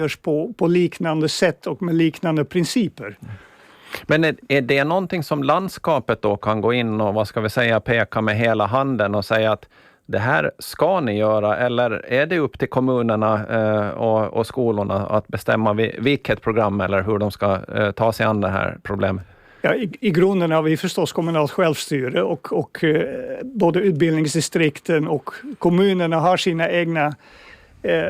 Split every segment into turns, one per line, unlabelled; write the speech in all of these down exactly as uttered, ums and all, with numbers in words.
görs på, på liknande sätt och med liknande principer.
Men är, är det någonting som landskapet då kan gå in och vad ska vi säga peka med hela handen och säga att det här ska ni göra, eller är det upp till kommunerna eh, och, och skolorna att bestämma vilket program eller hur de ska eh, ta sig an det här problemet?
Ja, i, I grunden har vi förstås kommunalt självstyre och, och eh, både utbildningsdistrikten och kommunerna har sina egna eh,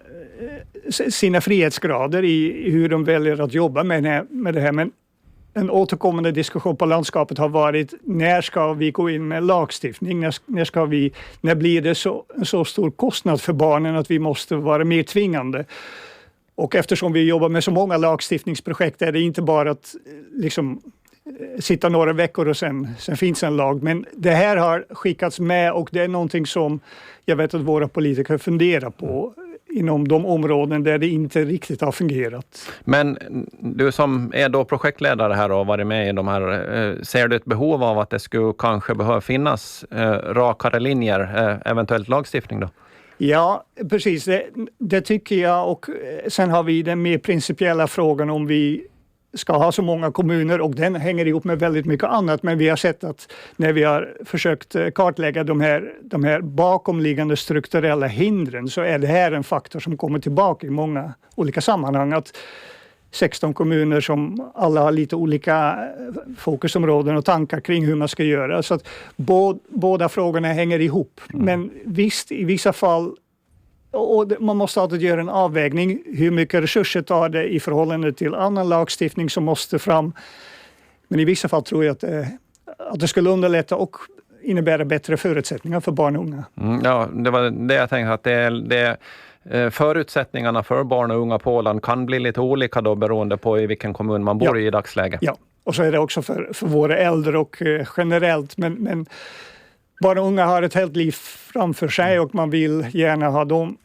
sina frihetsgrader i hur de väljer att jobba med, med det här. Men en återkommande diskussion på landskapet har varit när ska vi gå in med lagstiftning? När, när, ska vi, när blir det så, så stor kostnad för barnen att vi måste vara mer tvingande? Och eftersom vi jobbar med så många lagstiftningsprojekt är det inte bara att liksom sitta några veckor och sen, sen finns en lag. Men det här har skickats med och det är någonting som jag vet att våra politiker funderar på inom de områden där det inte riktigt har fungerat.
Men du som är då projektledare här och varit med i de här, ser du ett behov av att det skulle kanske behöva finnas rakare linjer, eventuellt lagstiftning då?
Ja, precis. Det, det tycker jag, och sen har vi den mer principiella frågan om vi ska ha så många kommuner, och den hänger ihop med väldigt mycket annat, men vi har sett att när vi har försökt kartlägga de här, de här bakomliggande strukturella hindren så är det här en faktor som kommer tillbaka i många olika sammanhang, att sexton kommuner som alla har lite olika fokusområden och tankar kring hur man ska göra, så att båda, båda frågorna hänger ihop. Mm. Men visst, i vissa fall, och man måste alltid göra en avvägning hur mycket resurser tar det i förhållande till annan lagstiftning som måste fram. Men i vissa fall tror jag att det, att det skulle underlätta och innebära bättre förutsättningar för barn och unga.
Mm, ja, det var det jag tänkte, att det, det, förutsättningarna för barn och unga på Åland kan bli lite olika då beroende på i vilken kommun man bor ja. i i dagsläget.
Ja, och så är det också för, för våra äldre och eh, generellt, men, men barn och unga har ett helt liv framför sig och man vill gärna ha dem.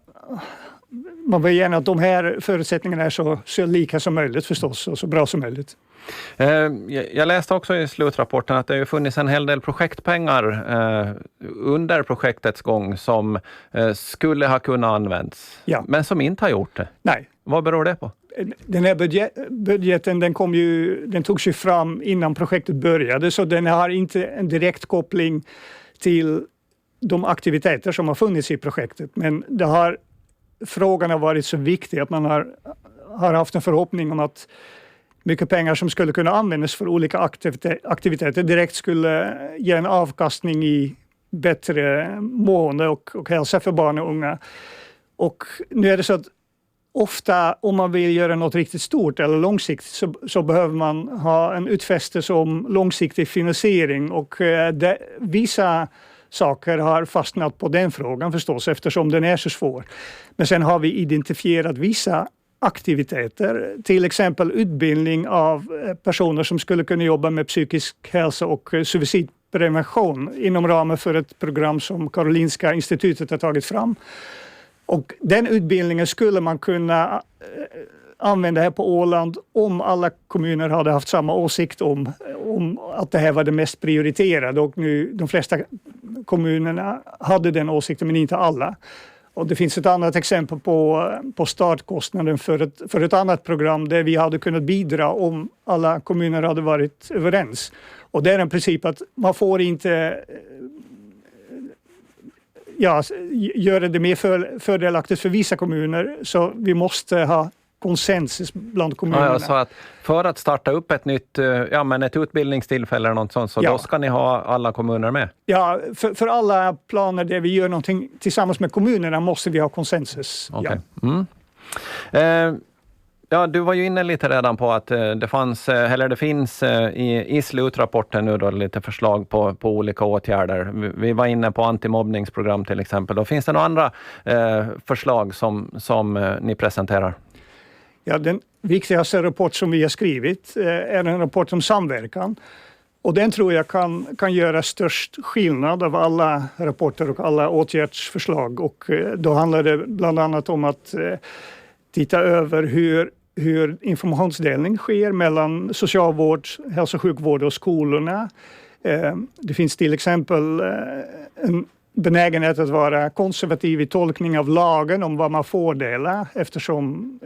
Man vill gärna att de här förutsättningarna är så, så lika som möjligt förstås och så bra som möjligt.
Jag läste också i slutrapporten att det har funnits en hel del projektpengar under projektets gång som skulle ha kunnat användas, ja. men som inte har gjort det.
Nej.
Vad beror det på?
Den här budget, budgeten den, kom ju, den togs ju fram innan projektet började, så den har inte en direkt koppling till de aktiviteter som har funnits i projektet. Men det har, frågan har varit så viktig att man har, har haft en förhoppning om att mycket pengar som skulle kunna användas för olika aktivite- aktiviteter direkt skulle ge en avkastning i bättre mående och, och hälsa för barn och unga. Och nu är det så att ofta om man vill göra något riktigt stort eller långsiktigt så, så behöver man ha en utfästelse om långsiktig finansiering, och eh, det, vissa saker har fastnat på den frågan förstås eftersom den är så svår. Men sen har vi identifierat vissa aktiviteter, till exempel utbildning av personer som skulle kunna jobba med psykisk hälsa och suicidprevention inom ramen för ett program som Karolinska institutet har tagit fram. Och den utbildningen skulle man kunna använda här på Åland om alla kommuner hade haft samma åsikt om, om att det här var det mest prioriterade, och nu de flesta kommunerna hade den åsikten men inte alla. Och det finns ett annat exempel på, på startkostnaden för ett, för ett annat program där vi hade kunnat bidra om alla kommuner hade varit överens. Och det är en princip att man får inte ja, göra det mer för, fördelaktigt för vissa kommuner, så vi måste ha konsensus bland kommunerna.
Ja, så att för att starta upp ett nytt ja, men ett utbildningstillfälle eller något sånt, så ja. då ska ni ha alla kommuner med? Ja,
för, för alla planer där vi gör någonting tillsammans med kommunerna måste vi ha konsensus.
Okay. Ja. Mm. Eh, ja, du var ju inne lite redan på att eh, det fanns, eh, eller det finns eh, i, i slutrapporten nu då lite förslag på, på olika åtgärder. Vi, vi var inne på antimobbningsprogram till exempel. Då finns det några andra eh, förslag som, som eh, ni presenterar?
Ja, den viktigaste rapport som vi har skrivit är en rapport om samverkan. Och den tror jag kan, kan göra störst skillnad av alla rapporter och alla åtgärdsförslag. Och då handlar det bland annat om att titta över hur, hur informationsdelning sker mellan socialvård, hälso- och sjukvård och skolorna. Det finns till exempel en benägenhet att vara konservativ i tolkning av lagen om vad man får dela, eftersom